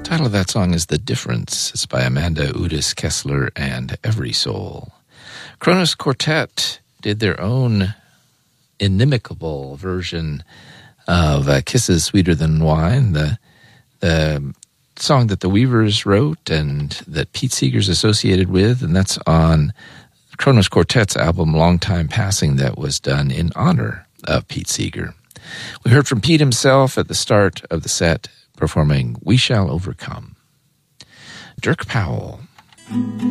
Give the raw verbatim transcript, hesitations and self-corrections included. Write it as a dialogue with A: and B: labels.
A: title of that song is The Difference. It's by Amanda Udis Kessler and Every Soul. Kronos Quartet did their own inimicable version of uh, Kisses Sweeter Than Wine, the the song that the Weavers wrote and that Pete Seeger's associated with, and that's on Kronos Quartet's album Long Time Passing that was done in honor of Pete Seeger. We heard from Pete himself at the start of the set performing We Shall Overcome. Dirk Powell.